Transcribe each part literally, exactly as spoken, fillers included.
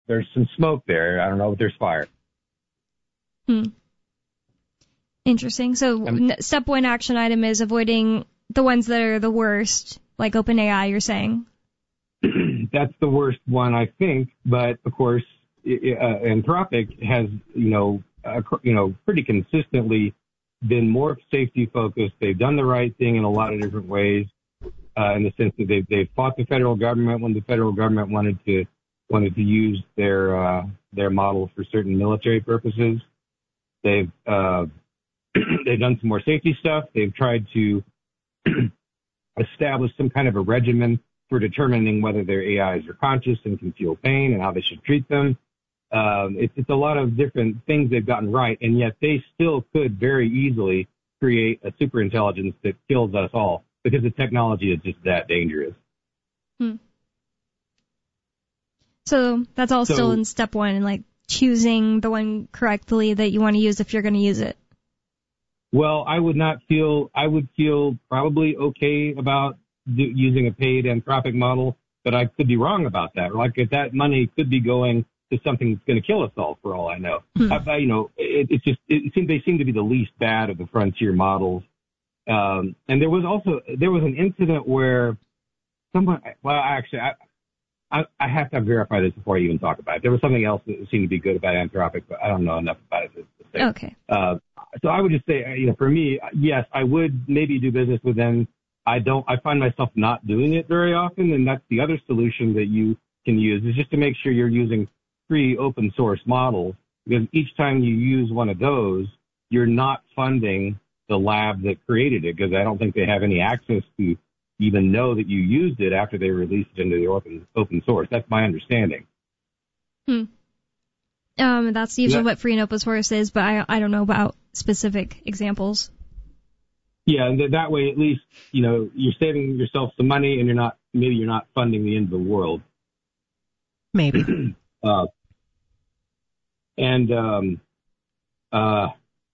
there's some smoke there. I don't know if there's fire. Hmm. Interesting. So um, step one action item is avoiding the ones that are the worst, like OpenAI, you're saying? That's the worst one, I think. But, of course, uh, Anthropic has, you know, uh, you know, pretty consistently been more safety-focused. They've done the right thing in a lot of different ways, uh, in the sense that they've, they've fought the federal government when the federal government wanted to wanted to use their uh, their model for certain military purposes. They've uh, they've done some more safety stuff. They've tried to establish some kind of a regimen for determining whether their A Is are conscious and can feel pain and how they should treat them. Um, it's, it's a lot of different things they've gotten right, and yet they still could very easily create a superintelligence that kills us all because the technology is just that dangerous. Hmm. So that's all so, still in step one, like choosing the one correctly that you want to use if you're going to use it. Well, I would not feel, I would feel probably okay about do, using a paid Anthropic model, but I could be wrong about that. Like if that money could be going to something that's going to kill us all, for all I know. Hmm. I, you know, it, it's just, it seems they seem to be the least bad of the frontier models. Um, and there was also, there was an incident where someone, well, actually, I, I, I have to verify this before I even talk about it. There was something else that seemed to be good about Anthropic, but I don't know enough about it to, to say. Okay. Uh, so I would just say, you know, for me, yes, I would maybe do business with them. I don't, I find myself not doing it very often, and that's the other solution that you can use is just to make sure you're using free open source models, because each time you use one of those, you're not funding the lab that created it, because I don't think they have any access to even know that you used it after they released it into the open open source. That's my understanding. Hmm. Um, that's usually that, what free and open source is, but I I don't know about specific examples. Yeah, and th- that way at least, you know, you're saving yourself some money, and you're not maybe you're not funding the end of the world. Maybe. uh, and um, uh,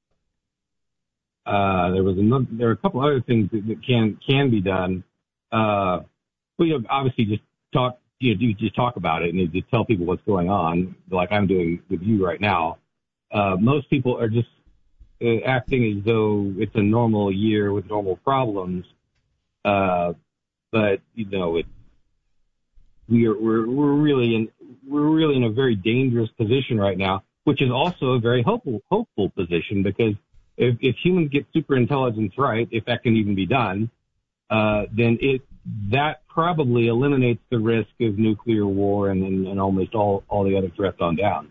uh, there was another, there are a couple other things that, that can can be done. Uh, well, you know, obviously just talk, you know, you just talk about it and you just tell people what's going on, like I'm doing with you right now. Uh, most people are just uh, acting as though it's a normal year with normal problems. Uh, but, you know, it, we are, we're, we're really in, we're really in a very dangerous position right now, which is also a very hopeful, hopeful position, because if, if humans get super intelligence right, if that can even be done, uh, then it, that probably eliminates the risk of nuclear war and, and, and almost all, all the other threats on down.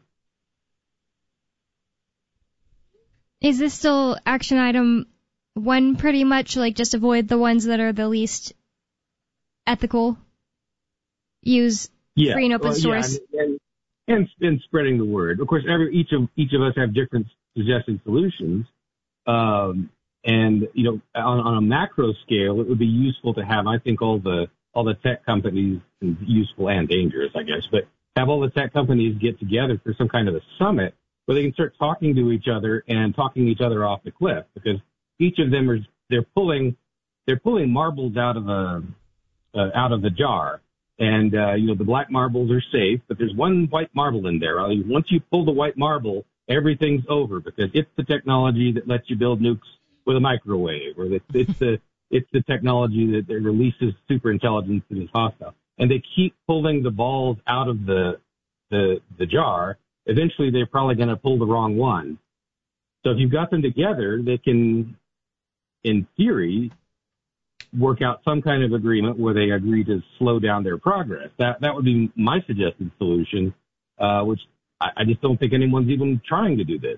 Is this still action item one pretty much, like just avoid the ones that are the least ethical? Use yeah, free and open well, source? Yeah, and, and, and, and spreading the word. Of course, every, each of, each of us have different suggested solutions. Um, And, you know, on, on a macro scale, it would be useful to have, I think, all the all the tech companies, useful and dangerous, I guess, but have all the tech companies get together for some kind of a summit where they can start talking to each other and talking each other off the cliff, because each of them are, they're pulling, they're pulling marbles out of a, uh, out of the jar. And, uh, you know, the black marbles are safe, but there's one white marble in there. Once you pull the white marble, everything's over, because it's the technology that lets you build nukes with a microwave, or it's, it's the it's the technology that, that releases superintelligence that is hostile. And they keep pulling the balls out of the the the jar. Eventually, they're probably going to pull the wrong one. So if you've got them together, they can, in theory, work out some kind of agreement where they agree to slow down their progress. That that would be my suggested solution, uh, which I, I just don't think anyone's even trying to do this.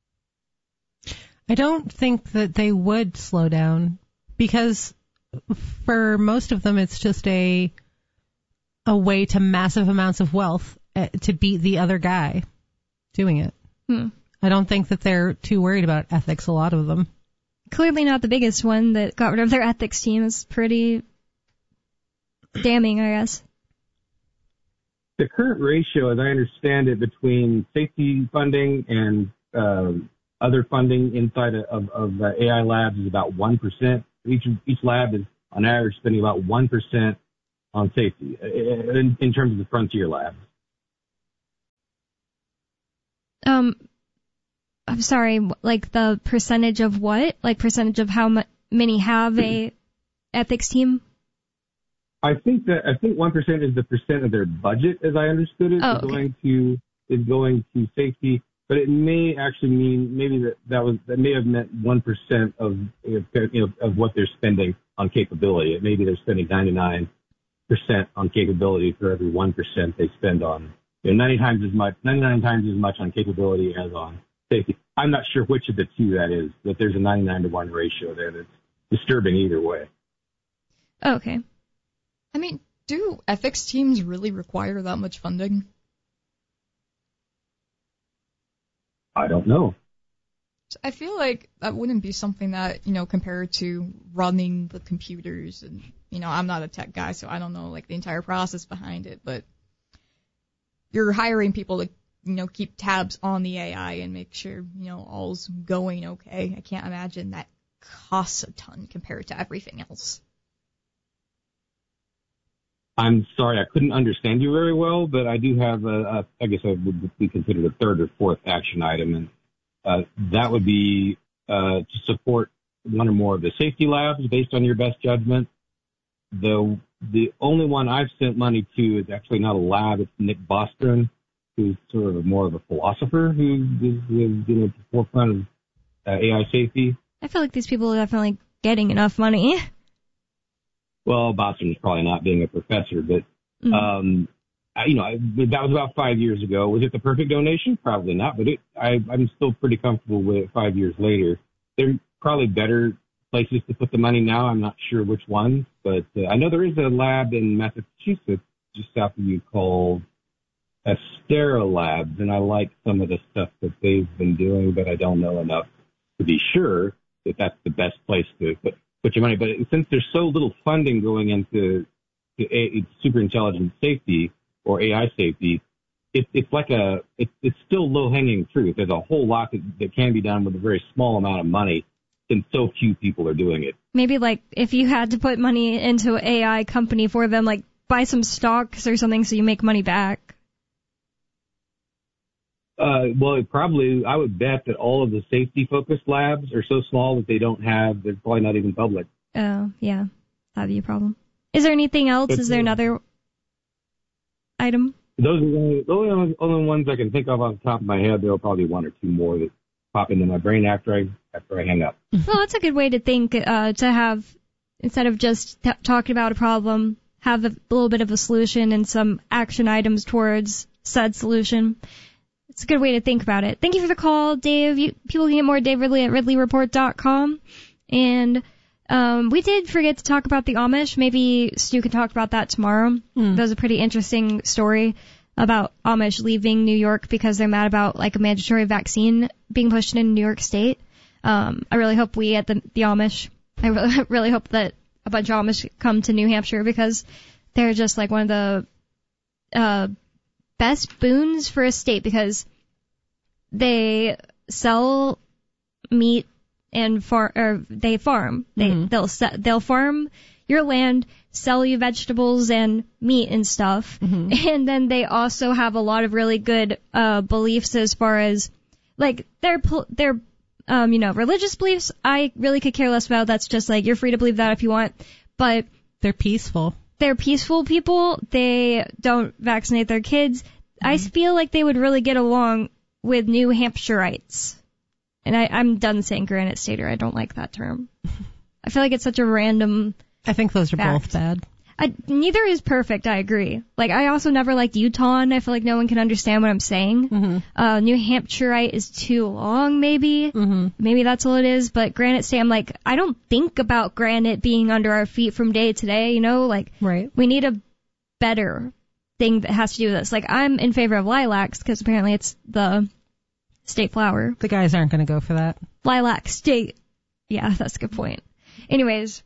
I don't think that they would slow down, because for most of them it's just a a way to massive amounts of wealth uh, to beat the other guy doing it. Hmm. I don't think that they're too worried about ethics, a lot of them. Clearly not the biggest one that got rid of their ethics team. Is pretty damning, I guess. The current ratio, as I understand it, between safety funding and um, other funding inside of, of uh, A I labs is about one percent. Each each lab is, on average, spending about one percent on safety in, in terms of the frontier labs. Um, I'm sorry, like the percentage of what? Like percentage of how m- many have a ethics team? I think that I think one percent is the percent of their budget, as I understood it, Oh, is okay. going to is going to safety. But it may actually mean maybe that that was that may have meant one percent of you know of what they're spending on capability. It maybe they're spending ninety-nine percent on capability for every one percent they spend on you know ninety times as much ninety-nine times as much on capability as on safety. I'm not sure which of the two that is, but there's a ninety-nine to one ratio there that's disturbing either way. Oh, okay. I mean, do ethics teams really require that much funding? I don't know. I feel like that wouldn't be something that, you know, compared to running the computers and, you know, I'm not a tech guy, so I don't know, like, the entire process behind it, but you're hiring people to, you know, keep tabs on the A I and make sure, you know, all's going okay. I can't imagine that costs a ton compared to everything else. I'm sorry, I couldn't understand you very well, but I do have a, a I guess I would be considered a third or fourth action item, and uh, that would be uh, to support one or more of the safety labs based on your best judgment. The the only one I've sent money to is actually not a lab; it's Nick Bostrom, who's sort of more of a philosopher who is you know, at the forefront of uh, A I safety. I feel like these people are definitely getting enough money. Well, Boston's probably not being a professor, but, Mm. um, I, you know, I, that was about five years ago. Was it the perfect donation? Probably not, but it, I, I'm still pretty comfortable with it five years later. There are probably better places to put the money now. I'm not sure which ones, but uh, I know there is a lab in Massachusetts just south of you called Astera Labs, and I like some of the stuff that they've been doing, but I don't know enough to be sure that that's the best place to put put your money. But since there's so little funding going into to a, super intelligent safety or A I safety, it, it's like a it, it's still low hanging fruit. There's a whole lot that, that can be done with a very small amount of money, and so few people are doing it. Maybe like if you had to put money into an A I company for them, like buy some stocks or something so you make money back. Uh, well, it probably, I would bet that all of the safety-focused labs are so small that they don't have, they're probably not even public. Oh, yeah. That'd be a problem. Is there anything else? But, Is there another item? Those are the only, the only, only ones I can think of off the top of my head. There will probably one or two more that pop into my brain after I after I hang up. Well, that's a good way to think, uh, to have, instead of just t- talking about a problem, have a little bit of a solution and some action items towards said solution. It's a good way to think about it. Thank you for the call, Dave. You, people can get more at Dave Ridley at ridley report dot com. And um, we did forget to talk about the Amish. Maybe Stu can talk about that tomorrow. Mm. That was a pretty interesting story about Amish leaving New York because they're mad about like a mandatory vaccine being pushed in New York State. Um, I really hope we at the, the Amish, I really, really hope that a bunch of Amish come to New Hampshire because they're just like one of the uh best boons for a state because they sell meat and far or they farm. They Mm-hmm. they'll se- they'll farm your land, sell you vegetables and meat and stuff, Mm-hmm. and then they also have a lot of really good uh beliefs as far as like their pol- their um you know religious beliefs. I really could care less about. That's just like you're free to believe that if you want, but They're peaceful. they're peaceful people. They don't vaccinate their kids. Mm-hmm. I feel like they would really get along with New Hampshireites. And I, I'm done saying Granite Stater. I don't like that term. I feel like it's such a random... I think those are fact. both bad. I, neither is perfect, I agree. Like, I also never liked Utah, and I feel like no one can understand what I'm saying. Mm-hmm. Uh, New Hampshireite is too long, maybe. Mm-hmm. Maybe that's all it is. But Granite State, I'm like, I don't think about granite being under our feet from day to day, you know? Like, Right. we need a better thing that has to do with this. Like, I'm in favor of lilacs, because apparently it's the state flower. The guys aren't going to go for that. Lilac state. Yeah, that's a good point. Anyways,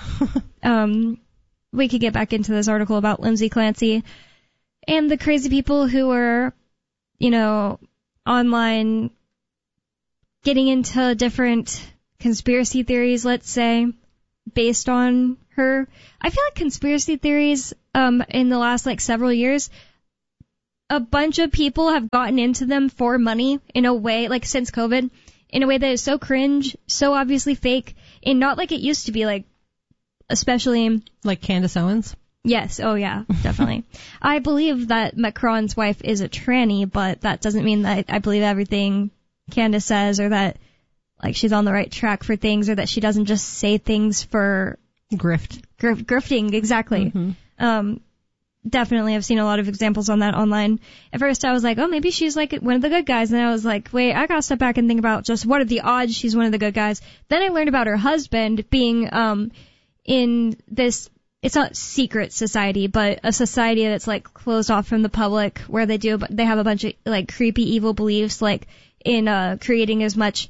um, we could get back into this article about Lindsay Clancy and the crazy people who were, you know, online getting into different conspiracy theories, let's say, based on her. I feel like conspiracy theories, um, in the last, like, several years, a bunch of people have gotten into them for money in a way, like since COVID, in a way that is so cringe, so obviously fake, and not like it used to be, like, especially... Like Candace Owens? Yes, oh yeah, definitely. I believe that Macron's wife is a tranny, but that doesn't mean that I believe everything Candace says, or that, like, she's on the right track for things, or that she doesn't just say things for... Grift. Grif- grifting, exactly. Mm-hmm. Um, definitely, I've seen a lot of examples on that online. At first I was like, oh, maybe she's like one of the good guys, and I was like, wait, I gotta step back and think about just what are the odds she's one of the good guys. Then I learned about her husband being um in this, it's not secret society, but a society that's like closed off from the public, where they do, they have a bunch of like creepy evil beliefs, like in uh creating as much,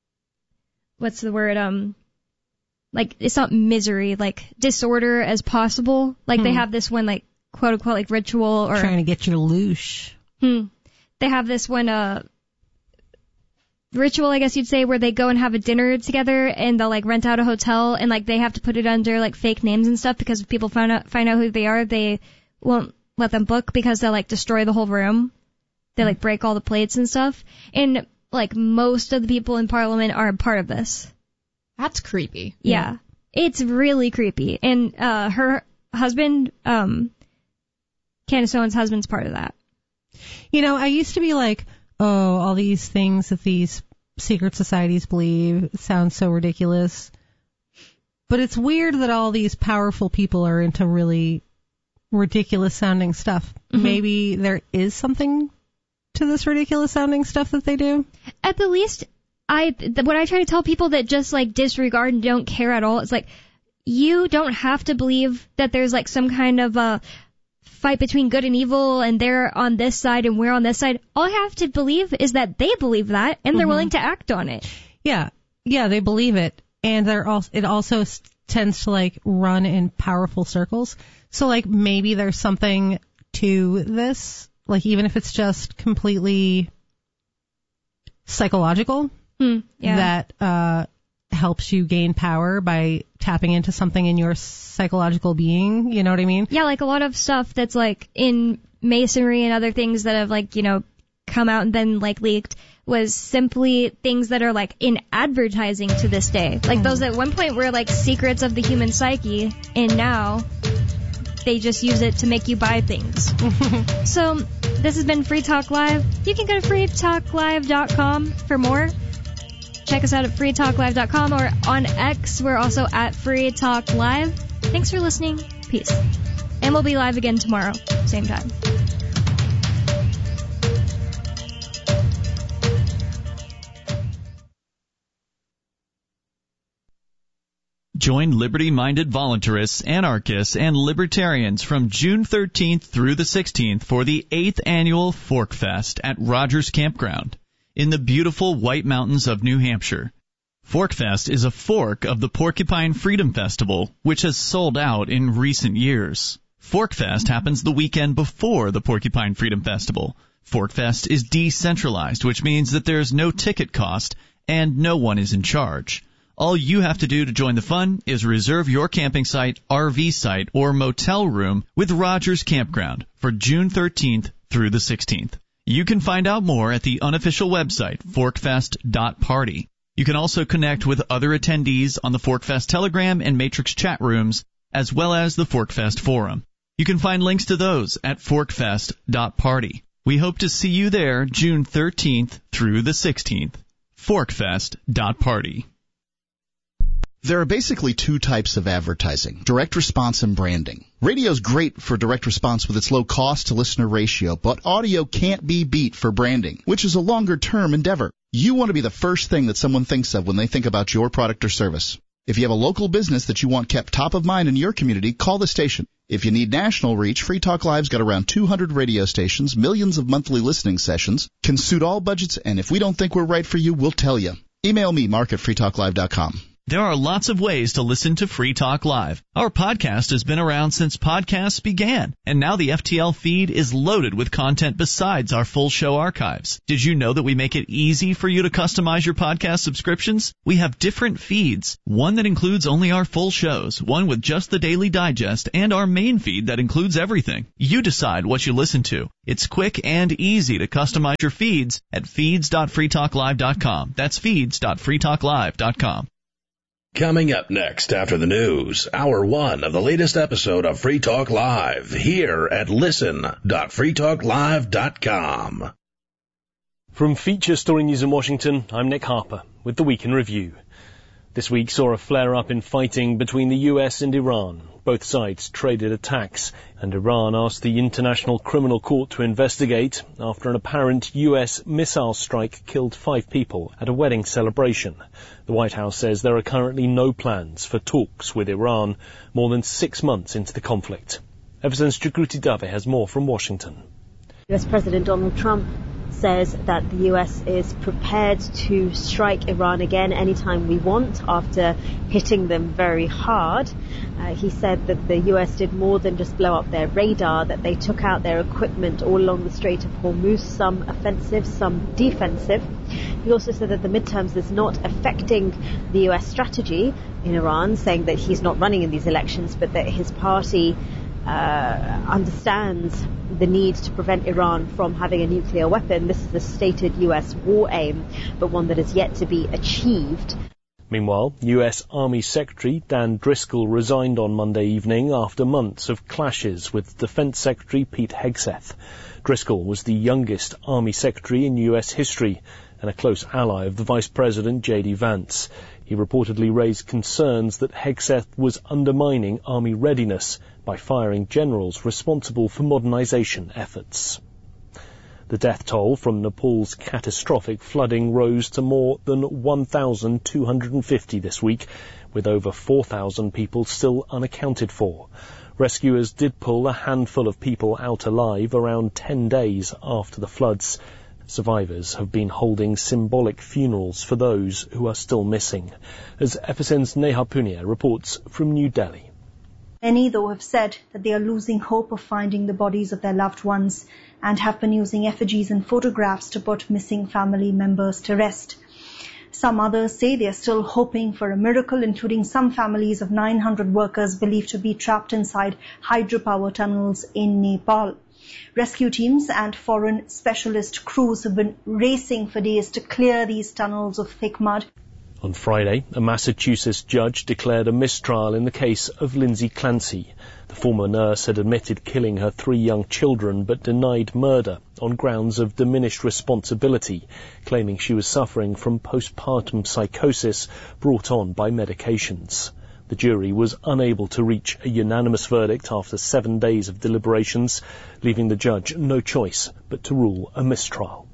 what's the word, um like, it's not misery, like disorder as possible. Like hmm. they have this one, like, quote unquote, like ritual, or trying to get your loosh. Hmm. They have this one uh ritual, I guess you'd say, where they go and have a dinner together, and they'll like rent out a hotel, and like they have to put it under like fake names and stuff, because if people find out find out who they are, they won't let them book, because they'll like destroy the whole room. They like break all the plates and stuff. And like most of the people in Parliament are part of this. That's creepy. Yeah. yeah. It's really creepy. And uh her husband, um Candace Owens' husband's part of that. You know, I used to be like, oh, all these things that these secret societies believe sound so ridiculous. But it's weird that all these powerful people are into really ridiculous sounding stuff. Mm-hmm. Maybe there is something to this ridiculous sounding stuff that they do. At the least, I th- what I try to tell people that just like disregard and don't care at all, it's like, you don't have to believe that there's like some kind of a fight between good and evil, and they're on this side and we're on this side. All I have to believe is that they believe that, and they're mm-hmm. willing to act on it. Yeah, yeah, they believe it, and they're also it also s- tends to like run in powerful circles. So like maybe there's something to this, like even if it's just completely psychological, mm, yeah. that uh, helps you gain power by tapping into something in your psychological being. You know what I mean? Yeah, like a lot of stuff that's like in masonry and other things that have like, you know, come out and been like leaked was simply things that are like in advertising to this day. Like those at one point were like secrets of the human psyche, and now they just use it to make you buy things. So this has been Free Talk Live. You can go to free talk live dot com for more. Check us out at free talk live dot com, or on X, we're also at Free Talk Live. Thanks for listening. Peace. And we'll be live again tomorrow, same time. Join liberty-minded voluntarists, anarchists, and libertarians from June thirteenth through the sixteenth for the eighth annual Fork Fest at Rogers Campground in the beautiful White Mountains of New Hampshire. Forkfest is a fork of the Porcupine Freedom Festival, which has sold out in recent years. Forkfest happens the weekend before the Porcupine Freedom Festival. Forkfest is decentralized, which means that there is no ticket cost and no one is in charge. All you have to do to join the fun is reserve your camping site, R V site, or motel room with Rogers Campground for June thirteenth through the sixteenth. You can find out more at the unofficial website, forkfest dot party. You can also connect with other attendees on the Forkfest Telegram and Matrix chat rooms, as well as the Forkfest Forum. You can find links to those at forkfest dot party. We hope to see you there June thirteenth through the sixteenth. forkfest dot party. There are basically two types of advertising, direct response and branding. Radio's great for direct response with its low cost to listener ratio, but audio can't be beat for branding, which is a longer term endeavor. You want to be the first thing that someone thinks of when they think about your product or service. If you have a local business that you want kept top of mind in your community, call the station. If you need national reach, Free Talk Live's got around two hundred radio stations, millions of monthly listening sessions, can suit all budgets, and if we don't think we're right for you, we'll tell you. Email me, Mark at free talk live dot com. There are lots of ways to listen to Free Talk Live. Our podcast has been around since podcasts began, and now the F T L feed is loaded with content besides our full show archives. Did you know that we make it easy for you to customize your podcast subscriptions? We have different feeds, one that includes only our full shows, one with just the Daily Digest, and our main feed that includes everything. You decide what you listen to. It's quick and easy to customize your feeds at feeds dot free talk live dot com. That's feeds dot free talk live dot com. Coming up next after the news, hour one of the latest episode of Free Talk Live here at listen dot free talk live dot com. From Feature Story News in Washington, I'm Nick Harper with the Week in Review. This week saw a flare-up in fighting between the U S and Iran. Both sides traded attacks, and Iran asked the International Criminal Court to investigate after an apparent U S missile strike killed five people at a wedding celebration. The White House says there are currently no plans for talks with Iran more than six months into the conflict. F S N's Jagruti Dave has more from Washington. U S President Donald Trump says that the U S is prepared to strike Iran again anytime we want after hitting them very hard. Uh, he said that the U S did more than just blow up their radar, that they took out their equipment all along the Strait of Hormuz, some offensive, some defensive. He also said that the midterms is not affecting the U S strategy in Iran, saying that he's not running in these elections, but that his party uh, understands the need to prevent Iran from having a nuclear weapon. This is a stated U S war aim, but one that is yet to be achieved. Meanwhile, U S Army Secretary Dan Driscoll resigned on Monday evening after months of clashes with Defense Secretary Pete Hegseth. Driscoll was the youngest Army Secretary in U S history and a close ally of the Vice President J D Vance. He reportedly raised concerns that Hegseth was undermining Army readiness by firing generals responsible for modernization efforts. The death toll from Nepal's catastrophic flooding rose to more than one thousand two hundred fifty this week, with over four thousand people still unaccounted for. Rescuers did pull a handful of people out alive around ten days after the floods. Survivors have been holding symbolic funerals for those who are still missing. As F S N's Neha Punia reports from New Delhi. Many, though, have said that they are losing hope of finding the bodies of their loved ones and have been using effigies and photographs to put missing family members to rest. Some others say they are still hoping for a miracle, including some families of nine hundred workers believed to be trapped inside hydropower tunnels in Nepal. Rescue teams and foreign specialist crews have been racing for days to clear these tunnels of thick mud. On Friday, a Massachusetts judge declared a mistrial in the case of Lindsay Clancy. The former nurse had admitted killing her three young children but denied murder on grounds of diminished responsibility, claiming she was suffering from postpartum psychosis brought on by medications. The jury was unable to reach a unanimous verdict after seven days of deliberations, leaving the judge no choice but to rule a mistrial.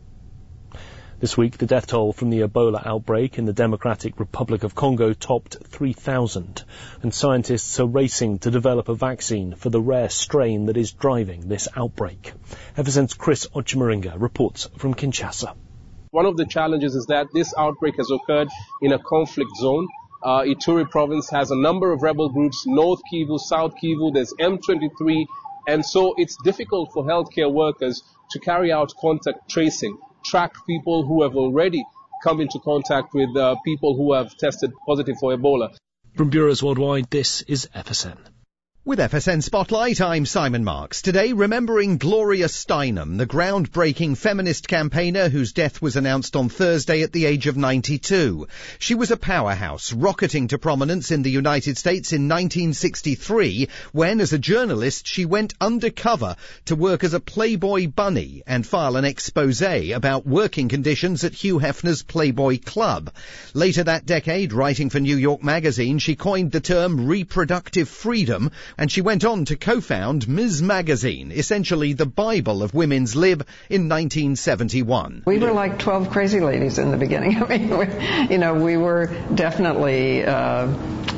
This week, the death toll from the Ebola outbreak in the Democratic Republic of Congo topped three thousand, and scientists are racing to develop a vaccine for the rare strain that is driving this outbreak. F S N's Chris Ochimaringa reports from Kinshasa. One of the challenges is that this outbreak has occurred in a conflict zone. Uh, Ituri province has a number of rebel groups, North Kivu, South Kivu, there's M twenty-three, and so it's difficult for healthcare workers to carry out contact tracing, track people who have already come into contact with uh, people who have tested positive for Ebola. From Bureaus Worldwide, this is F S N. With F S N Spotlight, I'm Simon Marks. Today, remembering Gloria Steinem, the groundbreaking feminist campaigner whose death was announced on Thursday at the age of ninety-two. She was a powerhouse, rocketing to prominence in the United States in nineteen sixty-three, when, as a journalist, she went undercover to work as a Playboy bunny and file an expose about working conditions at Hugh Hefner's Playboy Club. Later that decade, writing for New York Magazine, she coined the term reproductive freedom, and she went on to co-found Miz Magazine, essentially the Bible of women's lib, in nineteen seventy-one. We were like twelve crazy ladies in the beginning. I mean, we, you know, we were definitely uh,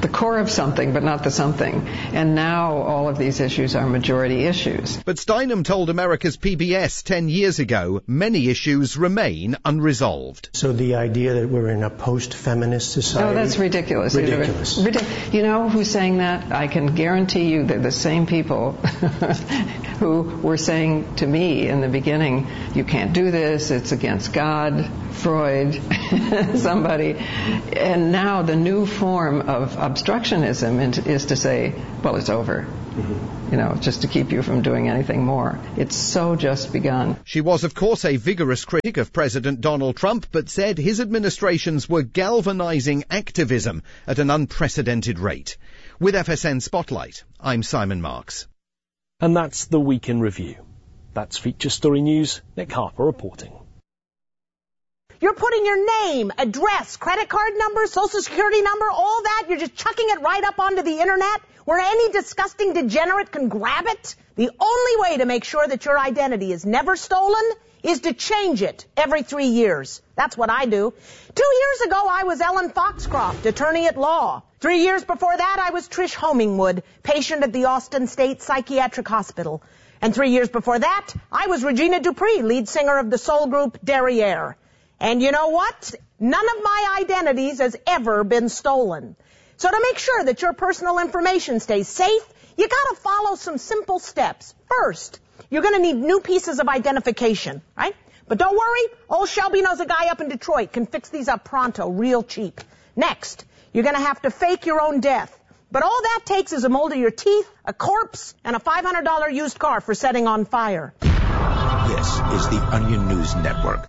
the core of something, but not the something. And now all of these issues are majority issues. But Steinem told America's P B S ten years ago many issues remain unresolved. So the idea that we're in a post-feminist society? Oh, that's ridiculous. Ridiculous. Ridic- you know who's saying that? I can guarantee you they're the same people who were saying to me in the beginning, you can't do this, it's against God, Freud, somebody. And now the new form of obstructionism is to say, well, it's over. Mm-hmm. You know, just to keep you from doing anything more. It's so just begun. She was, of course, a vigorous critic of President Donald Trump, but said his administrations were galvanizing activism at an unprecedented rate. With F S N Spotlight, I'm Simon Marks. And that's the Week in Review. That's Feature Story News. Nick Harper reporting. You're putting your name, address, credit card number, social security number, all that, you're just chucking it right up onto the internet where any disgusting degenerate can grab it. The only way to make sure that your identity is never stolen is to change it every three years. That's what I do. Two years ago, I was Ellen Foxcroft, attorney at law. Three years before that, I was Trish Homingwood, patient at the Austin State Psychiatric Hospital. And three years before that, I was Regina Dupree, lead singer of the soul group Derriere. And you know what? None of my identities has ever been stolen. So to make sure that your personal information stays safe, you gotta follow some simple steps. First, you're gonna need new pieces of identification, right? But don't worry, old Shelby knows a guy up in Detroit, can fix these up pronto, real cheap. Next, you're gonna have to fake your own death. But all that takes is a mold of your teeth, a corpse, and a five hundred dollars used car for setting on fire. This is the Onion News Network.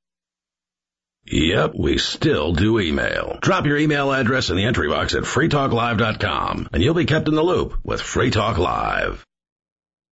Yep, we still do email. Drop your email address in the entry box at free talk live dot com, and you'll be kept in the loop with Free Talk Live.